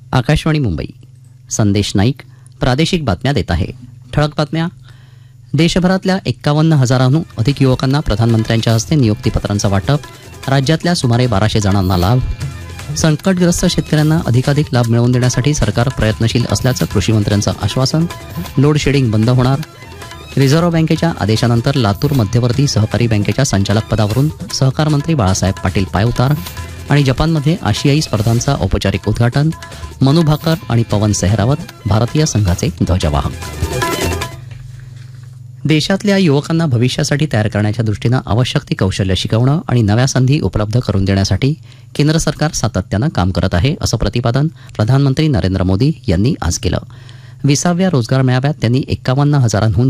आकाशवाणी मुंबई. संदेश नाईक प्रादेशिक बातम्या देत आहे. ठळक बातम्या. देशभरातल्या 51,000हून अधिक युवकांना प्रधानमंत्र्यांच्या हस्ते नियुक्तीपत्रांचं वाटप. राज्यातल्या सुमारे 1200 जणांना लाभ. संकटग्रस्त शेतकऱ्यांना अधिकाधिक लाभ मिळवून देण्यासाठी सरकार प्रयत्नशील असल्याचं कृषीमंत्र्यांचं आश्वासन. लोड शेडिंग बंद होणार. रिझर्व्ह बँकेच्या आदेशानंतर लातूर मध्यवर्ती सहकारी बँकेच्या संचालकपदावरून सहकार मंत्री बाळासाहेब पाटील पायउतार. आणि जपानमध्ये आशियाई स्पर्धांचं औपचारिक उद्घाटन. मनु भाकर आणि पवन सेहरावत भारतीय संघाचे ध्वजवाहक. देशातल्या युवकांना भविष्यासाठी तयार करण्याच्या दृष्टीनं आवश्यक ती कौशल्य शिकवणं आणि नव्या संधी उपलब्ध करून देण्यासाठी केंद्र सरकार सातत्यानं काम करत आहे, असं प्रतिपादन प्रधानमंत्री नरेंद्र मोदी यांनी आज केलं. 20व्या रोजगार मेळाव्यात त्यांनी 51,000हून